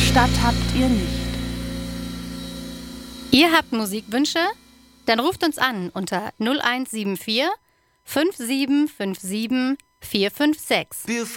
Stadt habt ihr nicht. Ihr habt Musikwünsche? Dann ruft uns an unter 0174 5757 456.